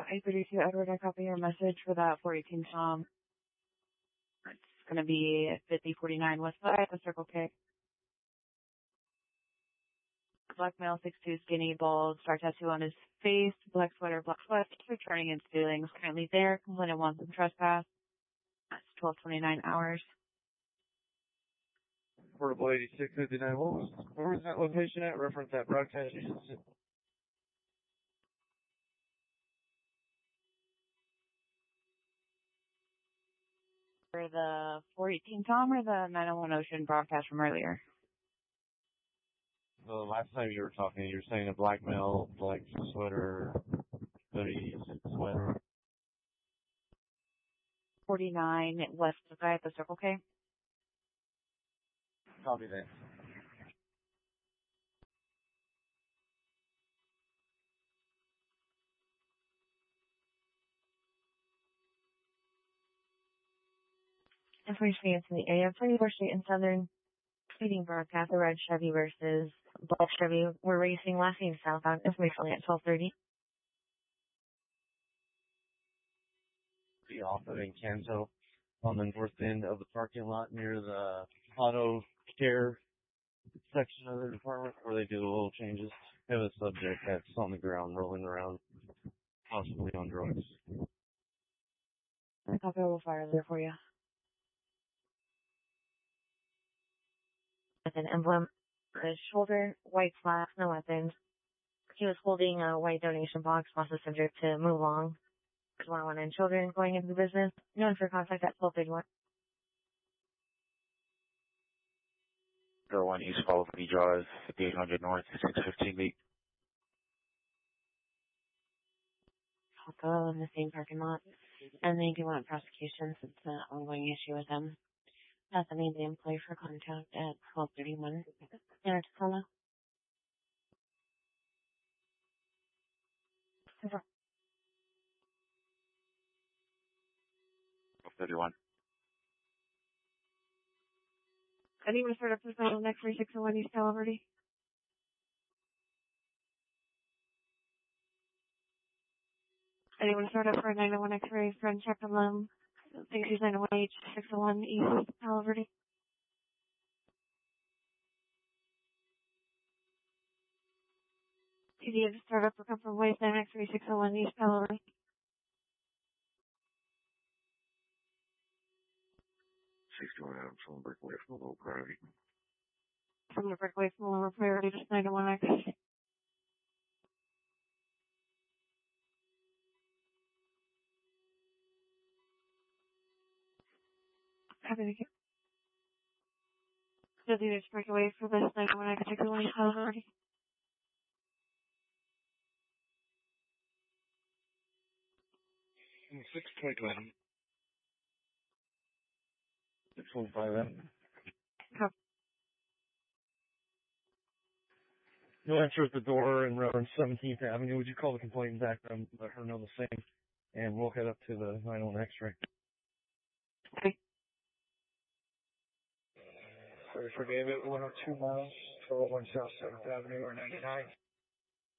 832 Edward, I copy your message for that 418 Tom. It's going to be 5049 West Side, the Circle K. Black male, 6'2", skinny, bald, star tattoo on his face, black sweater, black sweat, returning in feelings, currently there, complainant wants some trespass. That's 1229 hours. Portable 8659, where was that location at? Reference that broadcast. For the 418 Tom or the 901 Ocean broadcast from earlier? The last time you were talking, you were saying a black male, black sweater, hoodie, sweater. 49 West Side at the Circle K. Copy that. Information into the area. 24th Street and Southern speeding broadcast. The red Chevy versus black Chevy. We're racing last name southbound. Information at 12:30. Be off of Encanto on the north end of the parking lot near the auto care section of the department where they do the little changes. They have a subject that's on the ground rolling around, possibly on drugs. I copy, will fire there for you. With an emblem on his shoulder, white flags, no weapons. He was holding a white donation box, wants the subject to move along. There's 101 and children going into the business. Known for contact at 1231. 01 East Follow Free Drive, 5800 North, 615 meet. Also in the same parking lot. And they do want prosecution since it's an ongoing issue with them. That's the name of the employee for contact at 1231. Yeah, Tacoma. 31. Anyone start up the phone next 3601 East Palo Verde? Anyone start up for a 901 X-ray front check on them? Thank you, 901H 601 East Palo Verde. TDA to start up for comfort waste 9 X-ray 601 East Palo Verde. 61 Adams from Breakaway from Low Priority. From the breakaway from lower priority to 901 X. Happy to get. Does he just break away for this 901 X 601 East Palo Verde? 622. 615. Copy. No answer at the door in Reverend 17th Avenue. Would you call the complainant back and let her know the same? And we'll head up to the 901 X-ray. Okay. Sorry for David, 102 miles, 401 South 7th Avenue or 99.